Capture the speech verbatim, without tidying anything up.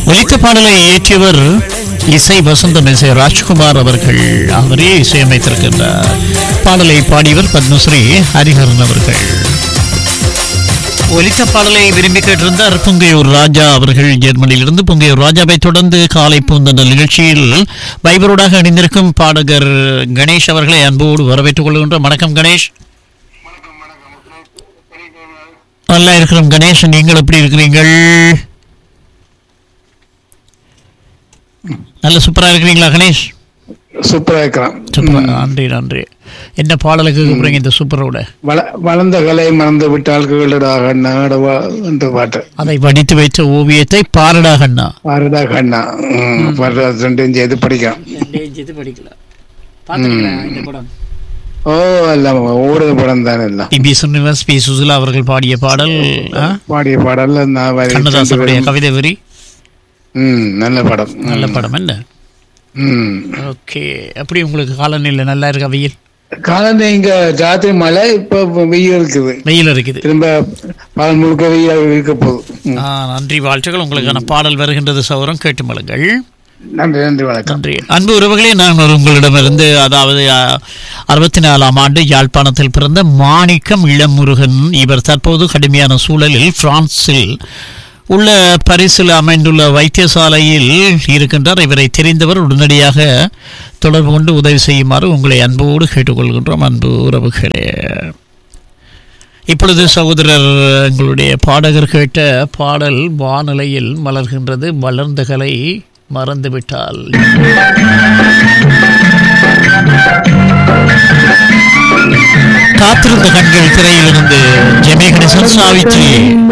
ஒலித்த பாடலை இயற்றியவர் இசை வசந்தம் இசை ராஜ்குமார் அவர்கள். அவரே இசையமைத்திருக்கின்றார். பாடலை பாடியவர் பத்மஸ்ரீ ஹரிஹரன் அவர்கள். ஒலித்த பாடலை விரும்பி கேட்டிருந்தார் பொங்கையூர் ராஜா அவர்கள் ஜெர்மனியிலிருந்து. பொங்கையூர் ராஜாவை தொடர்ந்து காலை பூந்தந்த நிகழ்ச்சியில் வைபரோடாக இணைந்திருக்கும் பாடகர் கணேஷ் அவர்களை அன்போடு வரவேற்றுக் கொள்கின்றோம். வணக்கம் கணேஷ். நல்லா இருக்கிறோம் கணேஷ், நீங்கள் எப்படி இருக்கிறீர்கள்? நல்ல சூப்பரா இருக்கிறீங்களா கணேஷ்? சூப்பரா இருக்கிறான். நன்றி நன்றி. என்ன பாடலுக்கு கூப்பிடுறீங்க இந்த சூப்பரோட? வளர்ந்த கலை மறந்து விட்டால் என்ற பாட்டு. அதை வடித்து வைத்த ஓவியத்தை பாரடா கண்ணா. பாரடா கண்ணா ரெண்டும் செய்து படிக்கலாம். ஓ எல்லாம் ஓடுற படம் தானே எல்லாம். பி ஸ்ரீனிவாஸ், பி சுசிலா அவர்கள் பாடிய பாடல். பாடிய பாடல் கண்ணதாசனுடைய கவிதை வரி. ம் நல்ல படம். நல்ல படம் என்ன? ம் ஓகே. எப்படி உங்களுக்கு காலநிலை நல்லா இருக்கா? வெயில் காலநிலை இங்க ராத்திரி மழை, இப்ப வெயில் இருக்குது. வெயில் இருக்குது. திரும்ப பகல் முழுக்க வெயில் இருக்க போகுது. நன்றி, வாழ்த்துக்கள். உங்களுக்கான பாடல் வருகின்றது சௌரம், கேட்டு மழுங்கள். நன்றி நன்றி வணக்கம். நன்றி. அன்பு உறவுகளே, நான் உங்களிடமிருந்து அதாவது அறுபத்தி நாலாம் ஆண்டு யாழ்ப்பாணத்தில் பிறந்த மாணிக்கம் இளமுருகன். இவர் தற்போது கடுமையான சூழலில் பிரான்சில் உள்ள பரிசில் அமைந்துள்ள வைத்தியசாலையில் இருக்கின்றார். இவரை தெரிந்தவர் உடனடியாக தொடர்பு கொண்டு உதவி செய்யுமாறு உங்களை அன்போடு கேட்டுக்கொள்கின்றோம். அன்பு உறவுகளே, இப்பொழுது சகோதரர் எங்களுடைய பாடகர் கேட்ட பாடல் வானிலையில் மலர்கின்றது. வளர்ந்த கலை மறந்துவிட்டால். காத்திருந்த கண்கள் திரையிலிருந்து ஜெமினி கணேசன், சாவித்ரி